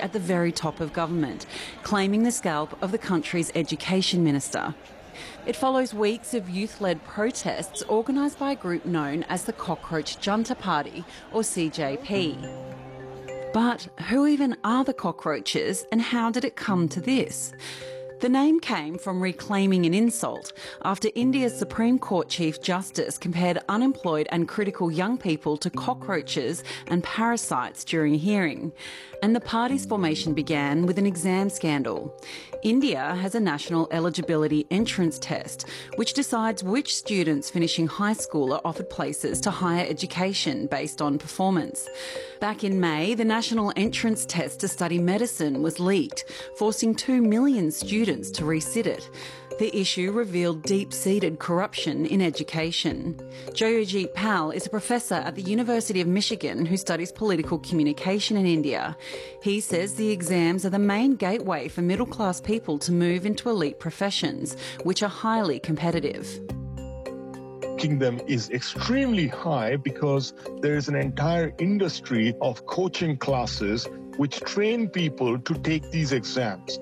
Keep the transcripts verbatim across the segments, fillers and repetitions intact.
at the very top of government, claiming the scalp of the country's education minister. It follows weeks of youth-led protests organised by a group known as the Cockroach Junta Party, or C J P. But who even are the cockroaches, and how did it come to this? The name came from reclaiming an insult after India's Supreme Court Chief Justice compared unemployed and critical young people to cockroaches and parasites during a hearing. And the party's formation began with an exam scandal. India has a national eligibility entrance test, which decides which students finishing high school are offered places to higher education based on performance. Back in May, the national entrance test to study medicine was leaked, forcing two million students to resit it. The issue revealed deep-seated corruption in education. Joyojit Pal is a professor at the University of Michigan who studies political communication in India. He says the exams are the main gateway for middle-class people to move into elite professions, which are highly competitive. Them is extremely high because there is an entire industry of coaching classes which train people to take these exams.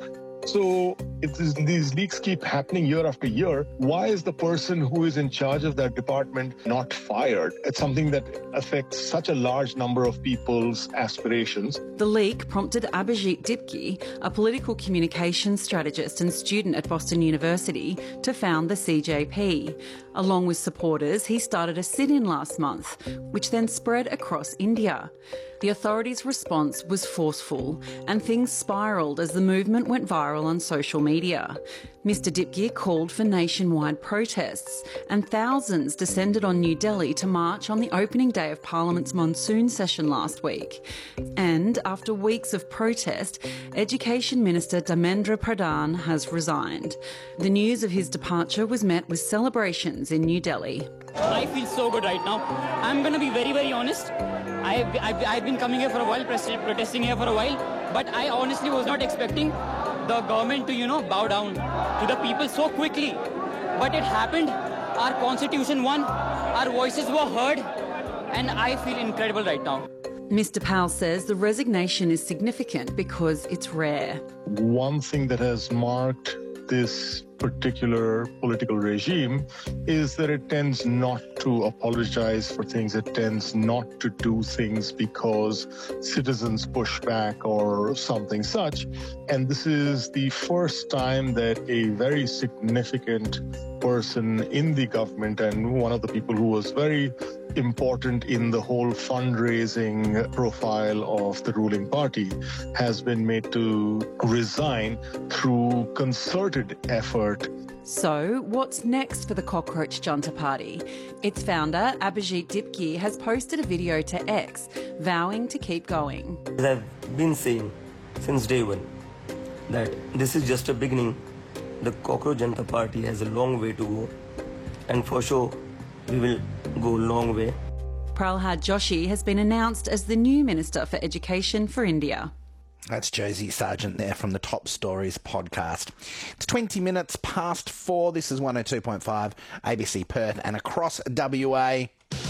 So if this, these leaks keep happening year after year, why is the person who is in charge of that department not fired? It's something that affects such a large number of people's aspirations. The leak prompted Abhijit Dipki, a political communications strategist and student at Boston University, to found the C J P. Along with supporters, he started a sit-in last month, which then spread across India. The authorities' response was forceful, and things spiralled as the movement went viral on social media. Mister Dipki called for nationwide protests, and thousands descended on New Delhi to march on the opening day of Parliament's monsoon session last week. And after weeks of protest, Education Minister Dharmendra Pradhan has resigned. The news of his departure was met with celebrations in New Delhi. I feel so good right now. I'm going to be very, very honest. I've, I've, I've been coming here for a while, protesting here for a while, but I honestly was not expecting the government to, you know, bow down to the people so quickly. But it happened. Our constitution won. Our voices were heard. And I feel incredible right now. Mister Pal says the resignation is significant because it's rare. One thing that has marked this particular political regime is that it tends not to apologize for things. It tends not to do things because citizens push back or something such. And this is the first time that a very significant person in the government, and one of the people who was very important in the whole fundraising profile of the ruling party, has been made to resign through concerted effort. So, what's next for the Cockroach Junta Party? Its founder, Abhijit Dipki, has posted a video to X, vowing to keep going. As I've been saying since day one, that this is just a beginning. The Cockroach Junta Party has a long way to go, and for sure, we will go a long way. Pralhad Joshi has been announced as the new Minister for Education for India. That's Josie Sargent there from the Top Stories podcast. It's twenty minutes past four. This is one oh two point five A B C Perth and across W A.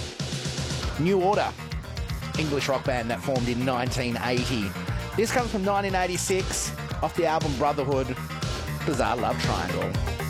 New Order, English rock band that formed in nineteen eighty. This comes from nineteen eighty-six off the album Brotherhood, Bizarre Love Triangle.